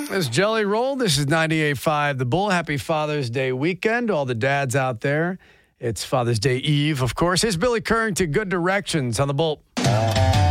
This is Jelly Roll. This is 98.5 The Bull. Happy Father's Day weekend to all the dads out there. It's Father's Day Eve, of course. Here's Billy Currington, Good Directions on The Bull.